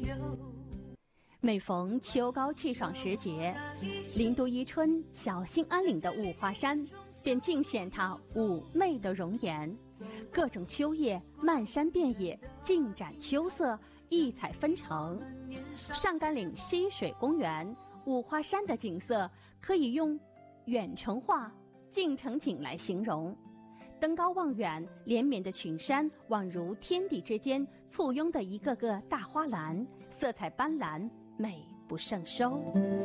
每逢秋高气爽时节，林都伊春小兴安岭的五华山便尽显它妩媚的容颜。各种秋叶漫山遍野，尽展秋色，异彩纷呈。上甘岭溪水公园五华山的景色可以用远程画、近程景来形容。登高望远，连绵的群山宛如天地之间簇拥的一个个大花篮，色彩斑斓，美不胜收。